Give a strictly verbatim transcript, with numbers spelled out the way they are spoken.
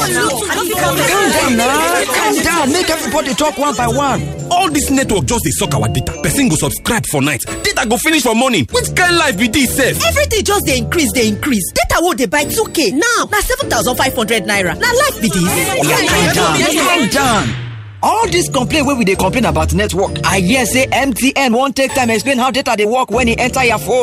Calm down now. Calm down. Make everybody talk one by one. All this network just dey suck our data. Person go subscribe for night, data go finish for morning. Which kind life be this sef? Everything just dey increase dey increase. Data wey dey buy two k now na seven thousand five hundred naira. Na life be this. Calm down. Calm down. All this complaint wey we dey complain about network, I hear say M T N wan take time explain how data dey work when e enter your phone.